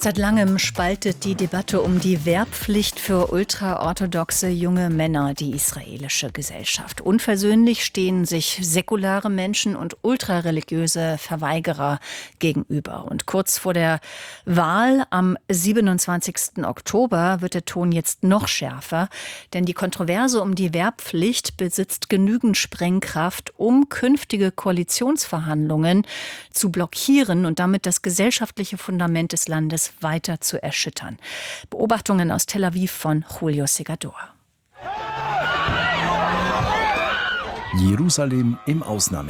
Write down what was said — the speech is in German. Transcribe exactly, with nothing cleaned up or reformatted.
Seit langem spaltet die Debatte um die Wehrpflicht für ultraorthodoxe junge Männer die israelische Gesellschaft. Unversöhnlich stehen sich säkulare Menschen und ultrareligiöse Verweigerer gegenüber. Und kurz vor der Wahl am siebenundzwanzigsten Oktober wird der Ton jetzt noch schärfer, denn die Kontroverse um die Wehrpflicht besitzt genügend Sprengkraft, um künftige Koalitionsverhandlungen zu blockieren und damit das gesellschaftliche Fundament des Landes weiter zu erschüttern. Beobachtungen aus Tel Aviv von Julio Segador. Jerusalem im Ausnahme.